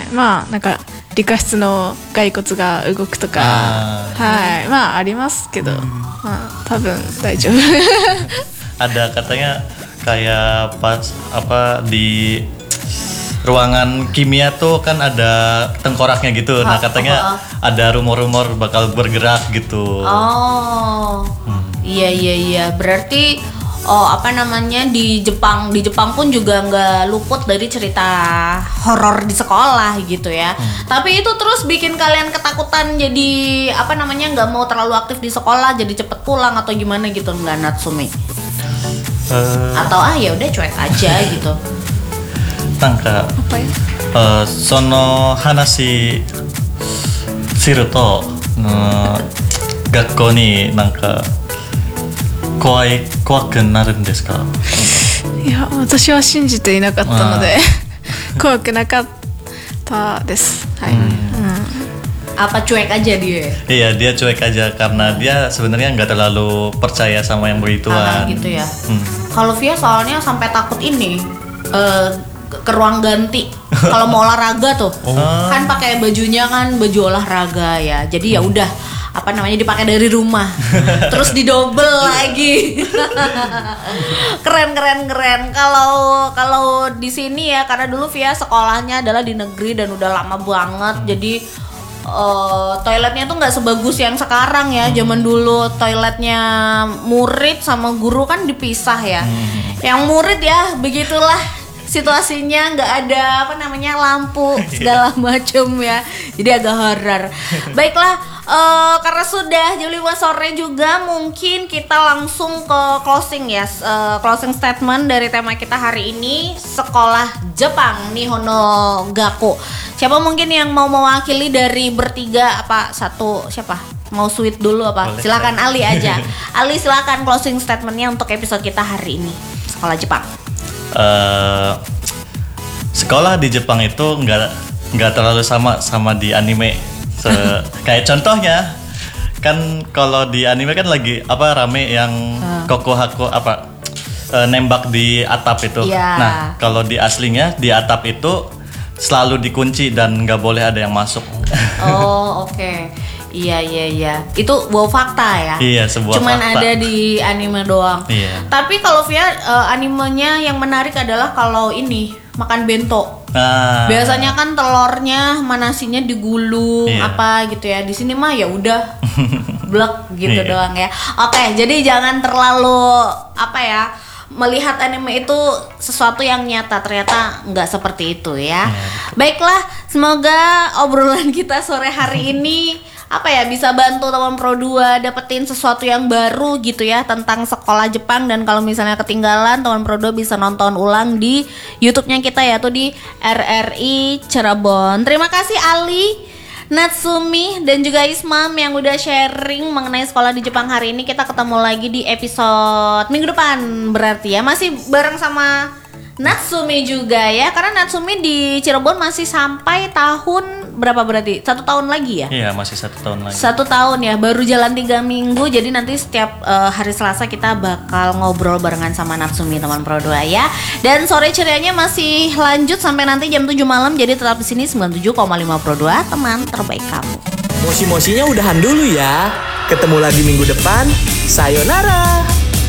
まあなんか理科室の骸骨が動くとか、はい、まあありますけど、まあ多分大丈夫。 Ada katanya kayak pas apa di ruangan kimia tuh kan ada tengkoraknya gitu. Nah katanya ada rumor-rumor bakal bergerak gitu. Iya. Berarti di Jepang pun juga nggak luput dari cerita horor di sekolah gitu ya. Tapi itu terus bikin kalian ketakutan, jadi nggak mau terlalu aktif di sekolah, jadi cepet pulang atau gimana gitu nggak, Natsumi? Atau ya udah cuek aja gitu. なんかその話すると、学校になんか怖くなるんですか？ いや、私は信じていなかったので怖くなかったです。はい。 Apa cuek aja dia? Iya, dia cuek aja karena dia sebenarnya nggak terlalu percaya sama yang begituan. Gitu ya. Kalau Via soalnya sampai takut ini ke ruang ganti. Kalau mau olahraga tuh, kan pakai bajunya kan baju olahraga ya. Jadi ya udah dipakai dari rumah, terus didobel lagi. Keren. Kalau di sini ya, karena dulu Via sekolahnya adalah di negeri dan udah lama banget, jadi toiletnya tuh nggak sebagus yang sekarang ya. Zaman dulu toiletnya murid sama guru kan dipisah ya. Yang murid ya begitulah situasinya, nggak ada lampu segala macam ya, jadi agak horor. Baiklah, karena sudah jam 5 sore juga, mungkin kita langsung ke closing ya, closing statement dari tema kita hari ini, sekolah Jepang Nihono Gakko. Siapa mungkin yang mau mewakili dari bertiga? Siapa? Mau sweet dulu apa? Boleh, silakan Ali aja. Ali silakan closing statementnya untuk episode kita hari ini, sekolah Jepang. Sekolah di Jepang itu nggak terlalu sama di anime. Kayak contohnya kan kalau di anime kan lagi rame yang kokohako nembak di atap itu. Nah kalau di aslinya di atap itu selalu dikunci dan nggak boleh ada yang masuk. Oke. Iya. Itu fakta ya. Iya, sebuah cuman fakta. Ada di anime doang. Iya. Tapi kalau Via animenya yang menarik adalah kalau ini makan bento. Biasanya kan telurnya nasinya digulung gitu ya. Di sini mah ya udah blek gitu doang ya. Oke, jadi jangan terlalu melihat anime itu sesuatu yang nyata, ternyata nggak seperti itu ya. Baiklah, semoga obrolan kita sore hari ini bisa bantu teman Pro 2 dapetin sesuatu yang baru gitu ya tentang sekolah Jepang. Dan kalau misalnya ketinggalan, teman Pro 2 bisa nonton ulang di YouTube-nya kita yaitu di RRI Cirebon. Terima kasih Ali, Natsumi dan juga Ismam yang udah sharing mengenai sekolah di Jepang hari ini. Kita ketemu lagi di episode minggu depan berarti ya, masih bareng sama Natsumi juga ya, karena Natsumi di Cirebon masih sampai tahun berapa berarti? 1 tahun lagi ya? Iya, masih 1 tahun lagi. 1 tahun ya, baru jalan 3 minggu. Jadi nanti setiap hari Selasa kita bakal ngobrol barengan sama Natsumi teman Pro 2 ya. Dan sore cerianya masih lanjut sampai nanti jam 7 malam. Jadi tetap di sini 97,5 Pro 2, teman terbaik kamu. Moshi-moshinya udahan dulu ya. Ketemu lagi minggu depan. Sayonara.